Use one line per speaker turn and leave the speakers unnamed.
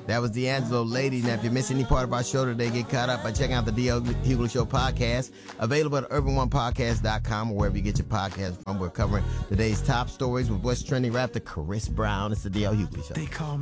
That was D'Angelo Lady. Now, if you miss any part of our show today, get caught up by checking out the D.L. Hughley Show podcast, available at urban1podcast.com or wherever you get your podcast from. We're covering today's top stories with what's trending right after Chris Brown. It's the D.L. Hughley Show.
They call